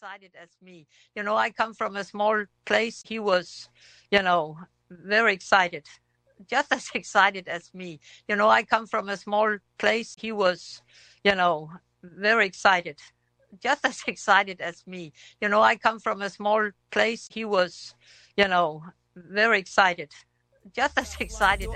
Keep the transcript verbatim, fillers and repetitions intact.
excited as me. You know, I come from a small place. He was, you know, very excited, just as excited as me. You know, I come from a small place. He was, you know, very excited, just as excited as me. You know, I come from a small place. He was, you know, very excited, just as excited